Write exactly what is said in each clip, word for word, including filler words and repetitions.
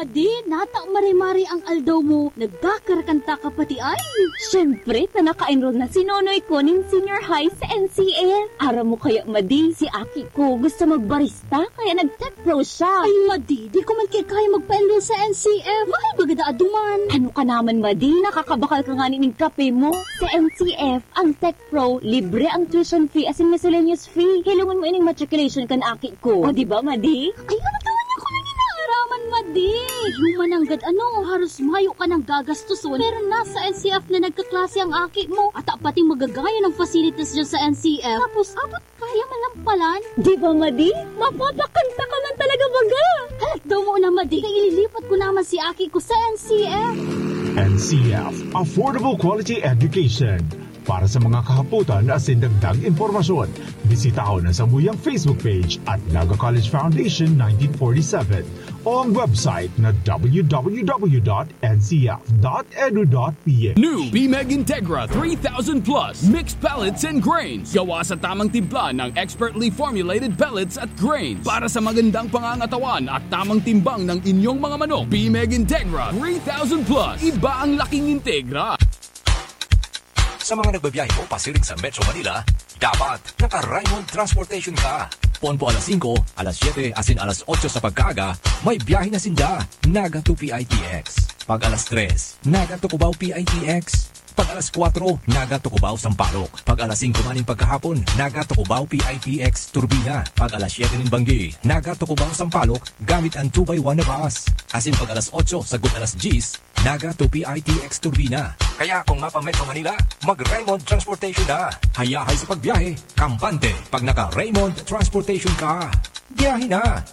madi, nata marimari ang aldaw mo. Nagkakarakanta ka pati ay. Siyempre, ta naka-enroll na si Nonoy ko ning senior high sa N C F. Ara mo kaya madi, si Aki ko gusto magbarista, kaya nag-tech pro siya. Ay madi, di ko man kaya kaya magpa-enroll sa N C F. Mahal bagada aduman. Ano ka naman madi, nakakabakal ka nga ning kape mo. Sa N C F, ang tech pro, libre ang tuition fee as in miscellaneous fee. Hilungan mo ining matriculation kan Aki ko. O di ba madi? Ay, ano taon niya ko lang inaaraman, madi. Human ang gad, ano, haros mayo ka ng gagastuson. Pero nasa N C F na nagkaklase ang Aki mo. At pati magagaya ng facilities dyan sa N C F. Tapos, abot kaya malampalan. Di ba madi? Mapapakanta ka man talaga baga. Halat daw mo na, madi. Kaya ililipat ko naman si Aki ko sa N C F. N C F, Affordable Quality Education. Para sa mga kahaputan at sindagdag impormasyon, bisita ko na sa muyang Facebook page at Naga College Foundation nineteen forty-seven o ang website na w w w dot n c f dot e d u dot p h. New B M E G Integra three thousand plus Mixed Pellets and Grains. Gawa sa tamang timpla ng expertly formulated pellets at grains. Para sa magandang pangangatawan at tamang timbang ng inyong mga manok. B M E G Integra three thousand plus. Iba ang laking Integra. Sa mga nagbabiyahe mo pasiring sa Metro Manila, dapat naka-Raymond Transportation ka. Ponpo alas singko, alas siyete, asin alas otso sa pagkaga, may biyahe na sinda, Naga to P I T X. Pag alas tres, Naga to Cubao P I T X. Pag alas kwatro, Naga to Cubao Sampaloc. Pag alas singko maning pagkahapon, Naga to Cubao P I T X Turbina. Pag alas siyete nin Banggi, Naga to Cubao Sampaloc gamit ang two by one na bus. Asin pag alas otso, sagot alas diyes, Naga to P I T X Turbina. Kaya kung mapa Metro Manila, mag-Raymond Transportation na. Hayahay sa pagbiyahe, kampante. Pag naka-Raymond Transportation ka, biyahe na.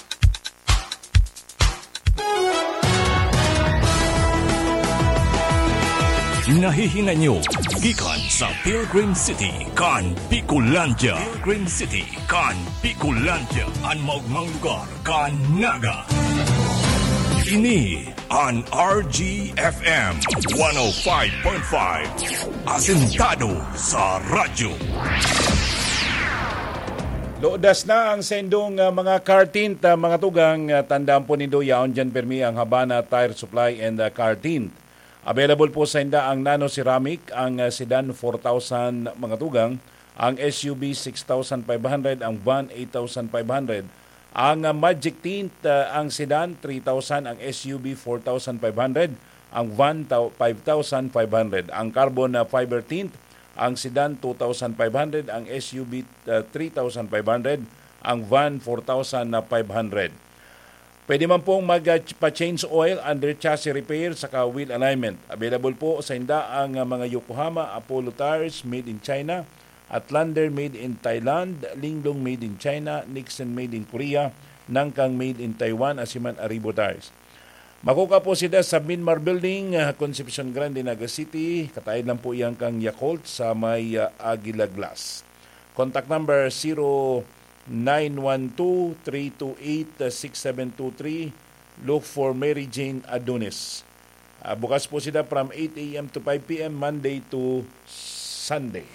Nahihinga nyo, gikan sa Pilgrim City, kan Bicolandia. Pilgrim City, kan Bicolandia. Ang maugmang lugar, kan Naga. Ini on R G F M one oh five point five. Asentado sa radyo. Loodas na ang sendong uh, mga car tint, uh, mga tugang. Uh, tandaan po nindo yaon dyan permi ang Habana Tire Supply and uh, Car Tint. Available po sa inda ang Nano Ceramic, ang uh, sedan four thousand mga tugang, ang S U V six thousand five hundred, ang van eight thousand five hundred, ang uh, Magic Tint, uh, ang sedan three thousand, ang S U V four thousand five hundred, ang van five thousand five hundred, ang Carbon uh, Fiber Tint, ang sedan two thousand five hundred, ang S U V uh, three thousand five hundred, ang van four thousand five hundred. Pwede man pong mag-change oil, under chassis repair, saka wheel alignment. Available po sa inda ang mga Yokohama Apollo tires made in China, Outlander made in Thailand, Linglong made in China, Nixon made in Korea, Nangkang made in Taiwan, asiman Aribo tires. Makuka po sila sa Minmar Building, Concepcion Grande, Naga City. Katayin lang po iyang kang Yakult sa may uh, Aguila Glass. Contact number zero nine one two, three two eight, six seven two three. Look for Mary Jane Adonis. Uh, bukas po sila from eight a.m. to five p.m. Monday to Sunday.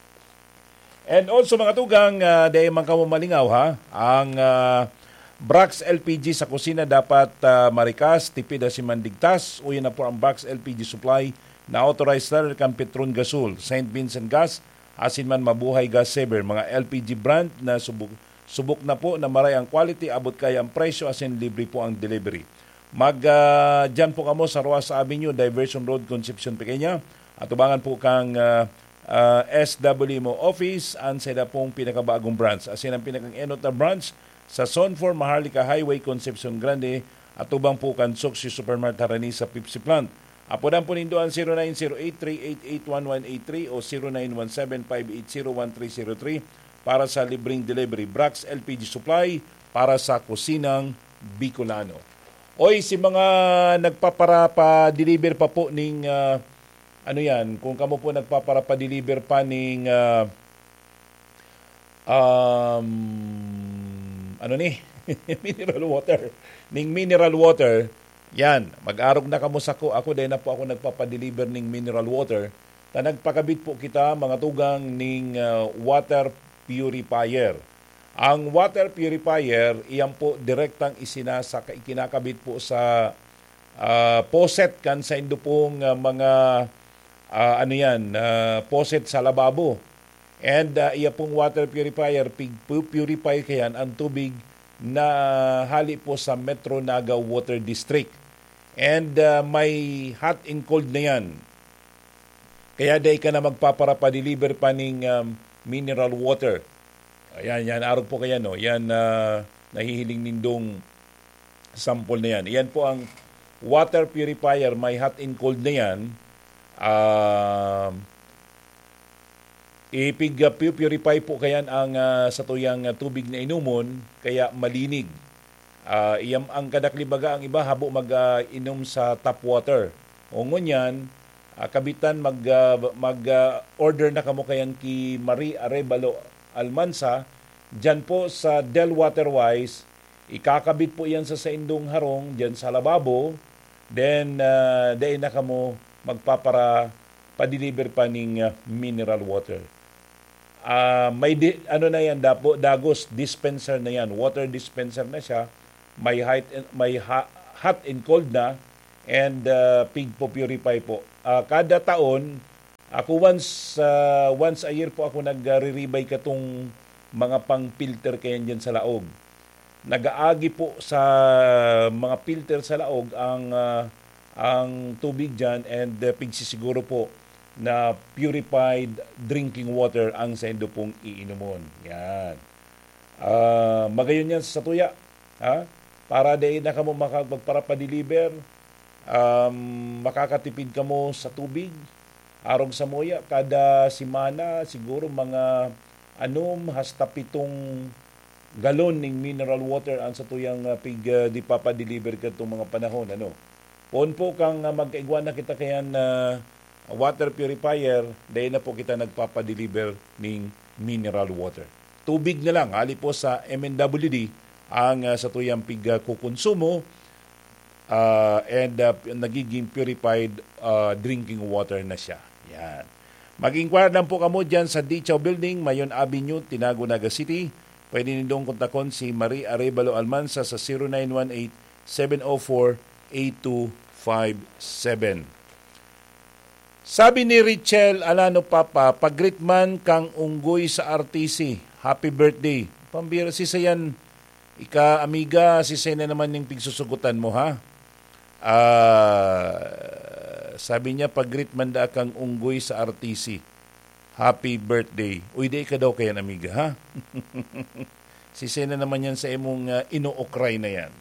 And also mga tugang, uh, dahil man kamo malingaw ha, ang uh, Brax L P G sa kusina dapat uh, marikas, tipid si mandigtas. Uyan na po ang Brax L P G supply na authorized seller kang Petron Gasol, Saint Vincent Gas, asin man Mabuhay Gas Saver, mga L P G brand na subok, subok na po na maray ang quality, abot kaya ang presyo, asin libre po ang delivery. Mag uh, dyan po kamo sa Roas Avenue, Diversion Road, Concepcion, Pequeña. At ubangan po kang uh, uh, S W mo office, ang sila pong pinakabagong branch. Asin ang pinakang enot na branch sa Zone four, Maharlika Highway, Concepcion Grande, at ubang po kan Soxy Supermart Harani sa Pepsi Plant. Apodan po nindo ang zero nine zero eight, three eight eight, one one eight three o zero nine one seven, five eight zero, one three zero three para sa libreng delivery. Brax L P G Supply para sa kusinang Bicolano. Oy, si mga nagpapara pa deliver pa po ning uh, ano yan, kung kamo po nagpapara pa deliver pa ning uh, um ano ni mineral water, ning mineral water. Yan, mag-arog na kamo sa ko. Ako din na po ako nagpapadeliver ning mineral water. Na nagpakabit po kita mga tugang ning uh, water purifier. Ang water purifier, iyan po direktang isinasaka, ikinakabit po sa uh, poset kan sa indo pong uh, mga uh, ano yan, uh, poset sa lababo. And uh, iya pong water purifier, purify kayan ang tubig na hali po sa Metro Naga Water District. And uh, may hot and cold na yan. Kaya day ka na magpapara-deliver pa ng um, mineral water. Ayan, yan, arog po kaya, no? Yan, uh, nahihiling nindong sample na yan. Yan po ang water purifier, may hot and cold na yan. Uh, ipig-purify po kaya ang uh, sa tuyang uh, tubig na inumon, kaya malinig. Uh, iyam ang kadaklibaga ang iba, habo mag-inom uh, sa tap water. O ngunyan, uh, kabitan mag-order mag, uh, order na kamo kayan ki Marie Arevalo Almansa, dyan po sa Del Waterwise, ikakabit po yan sa saindong harong, dyan sa lababo, then uh, dahin na kamo magpapara, pa-deliver pa ng uh, mineral water. Uh, may di, ano na yan, dapo, dagos, dispenser na yan, water dispenser na siya, may, height, may ha, hot and cold na, and uh, pig po purify po. Uh, kada taon, ako once uh, once a year po ako nagre-rebay katong mga pang-filter kayan dyan sa laog. Nag-aagi po sa mga filter sa laog ang uh, ang tubig dyan, and uh, pigsisiguro po na purified drinking water ang sendo pong iinomon. Yan. Uh, magayon yan sa tuya. Ha? Para din na kamo makapagpara-deliver, um, makakatipid kamo sa tubig. Arong sa moya, kada simana, siguro mga anom, hasta pitong galon ng mineral water ang sa tuyang uh, pig uh, di papadeliver ka itong mga panahon. Ano? Pon po kang uh, magkaigwan na kita kayan na uh, water purifier, dahil na po kita nagpapadeliver ng mineral water. Tubig na lang, hali po sa M N W D ang uh, sa tuyang pig uh, kukonsumo, uh, and uh, nagiging purified uh, drinking water na siya. Yan. Mag-inquire lang po kamo dyan sa Dichaw Building, Mayon Avenue, Tinago, Naga City. Pwede nindong kontakon si Marie Arevalo Almansa sa zero nine one eight, seven zero four, eight two five seven. Sabi ni Richel Alano Papa, pag-greet man kang unggoy sa R T C. Happy birthday. Pambira si Sayan, ika amiga, si Sayan na naman yung pigsusugutan mo, ha? Ah... Uh, Sabi niya, pag-greet man da kang unggoy sa R T C. Happy birthday. Uy, di ka daw kayan, amiga, ha? Si Sena naman yan sa imong uh, ino-okray na yan.